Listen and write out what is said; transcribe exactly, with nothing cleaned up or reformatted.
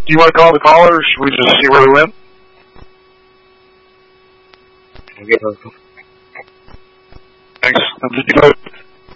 Do you want to call the caller, or should we just see where we went? Okay. Thanks. I'm just